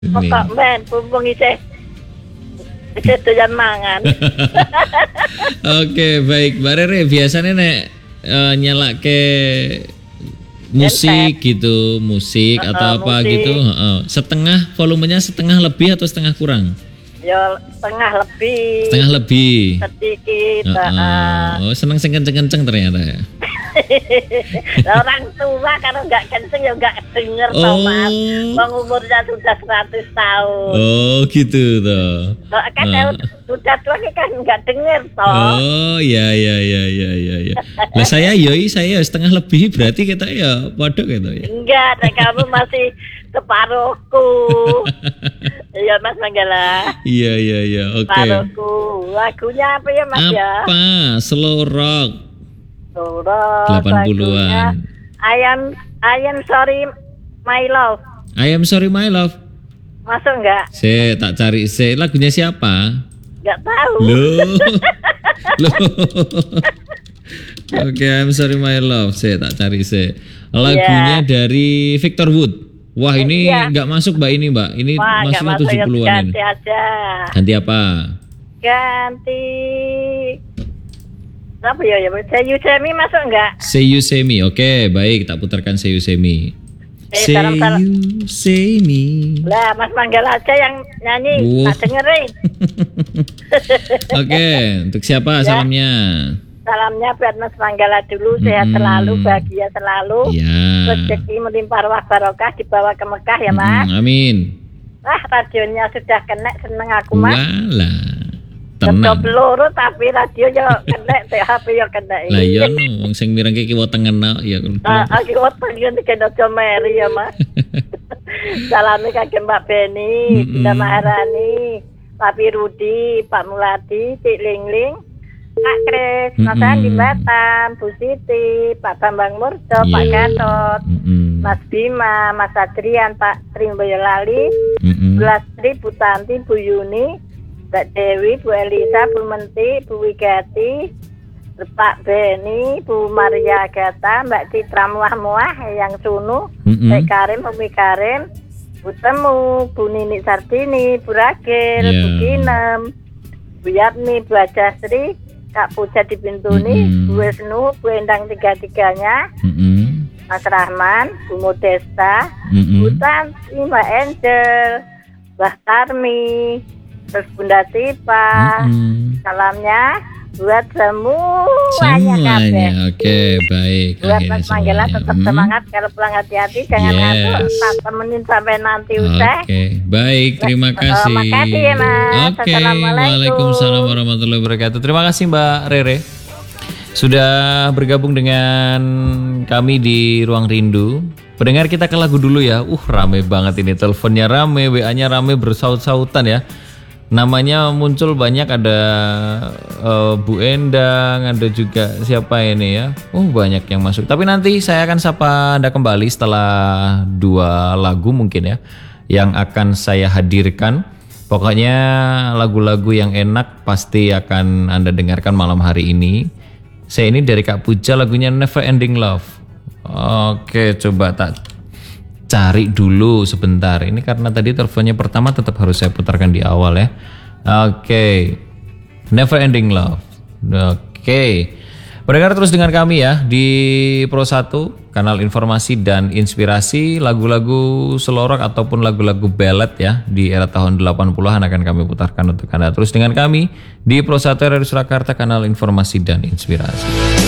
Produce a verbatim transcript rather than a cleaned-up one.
Ini. Kok men, pumpung isih isih doyan mangan. Oke, baik. Mbak Rere, biasanya nek uh, nyalakke musik gitu, musik uh, atau apa musik. gitu, uh, setengah volumenya setengah lebih atau setengah kurang? Ya setengah lebih. Setengah lebih. Sedikit. Uh, uh. Oh, seneng sing kenceng-kenceng ternyata ya. Orang tua kalau nggak kenceng ya nggak denger oh. toh mas. Bang umurnya sudah seratus tahun. Oh gitu toh. Kan uh. sudah tua kan nggak denger toh. Oh ya ya ya ya ya ya. Lah saya yoi saya setengah lebih berarti kita ya podok gitu ya. Enggak, kamu masih separuhku. Iya Mas Manggala. Iya iya iya oke. Okay. Separuhku. Lagunya apa ya Mas apa? ya? Apa? Slow rock. Slow rock. delapan puluhan. I am I am sorry my love. I am sorry my love. Masuk enggak? Se tak cari se lagunya siapa? Enggak tahu. Loh. Loh. Oke, okay, I'm sorry my love. Se tak cari se. Lagunya yeah. dari Victor Wood. Wah ini nggak yeah. masuk mbak ini mbak. Ini Wah, masuknya tujuh puluhan ini. Ganti aja. Ganti apa? Ganti. Apa ya ya? Say you say me masuk enggak? Say you say me. Oke, okay, baik. Tak putarkan say you say me. Eh, say salam, salam. you say me. Lah Mas Manggala aja yang nyanyi. Wow. Tak dengerin. Oke, okay, untuk siapa ya. salamnya? Salamnya buat Mas Manggala dulu, sehat hmm. selalu, bahagia selalu, ya. rezeki melimpah ruah barokah dibawa ke Mekah ya Mas. Hmm, amin. Wah radionya sudah kena, seneng aku Mas. Walah, tenang. Tetap peluru tapi radio yo kena, H P yo kena. Lah iya no, wong sing mireng kiwa tengen ya. Ah, kiwa tengen kena Jomeri ya Mas. Salame kagem Mbak Beni, Bunda Maharani, Pak Rudi, Pak Muladi, Cik Lingling. Kak Kris, Mas Andi Batam, Bu Siti, Pak Bambang Murjo, yeah. Pak Gatot, mm-hmm. Mas Bima, Mas Adrian, Pak Trim Boyolali, mm-hmm. Bu Lastri, Bu Tanti, Bu Yuni, Mbak Dewi, Bu Elisa, Bu Menti, Bu Wigati, Pak Beni, Bu Maria Agatha, Mbak Citra Muah-Muah, yang Sunu, mm-hmm. Pak Karim, Umi Karim, Bu Temu, Bu Nini Sartini, Bu Ragil, yeah. Bu Kinem, Bu Yatmi, Bu Ajasri, Kak Puja di Bintuni, mm-hmm. Bu Wisnu, Bu Endang tiga-tiganya, mm-hmm. Mas Rahman, Bu Modesta, mm-hmm. Bu Tanti, Mbak Angel, Mbah Karmi, terus Bunda Tipa, mm-hmm. salamnya buat semuanya. Semuanya, oke okay, baik. Buat Mas Manggala tetap hmm. semangat, kalau pulang hati-hati, jangan yes. ngantuk, tak temenin sampai nanti usai. Oke, okay. baik, terima kasih. Oh, makasih ya Mas. Oke, okay. Waalaikumsalam warahmatullahi wabarakatuh. Terima kasih Mbak Rere sudah bergabung dengan kami di Ruang Rindu. Pendengar kita ke lagu dulu ya. Uh, rame banget ini, teleponnya rame, W A-nya rame, bersaut-sautan ya. Namanya muncul banyak, ada uh, Bu Endang, ada juga siapa ini ya. Oh banyak yang masuk. Tapi nanti saya akan sapa Anda kembali setelah dua lagu mungkin ya, yang akan saya hadirkan. Pokoknya lagu-lagu yang enak pasti akan Anda dengarkan malam hari ini. Saya ini dari Kak Puja, lagunya Never Ending Love. Oke, coba tak cari dulu sebentar. Ini karena tadi teleponnya pertama tetap harus saya putarkan di awal ya. Oke, okay. Never Ending Love. Oke, okay. Pendengar terus dengan kami ya di Pro satu, kanal informasi dan inspirasi. Lagu-lagu slow rock ataupun lagu-lagu ballad ya di era tahun delapan puluhan akan kami putarkan untuk Anda. Terus dengan kami di Pro satu R R I Surakarta, kanal informasi dan inspirasi.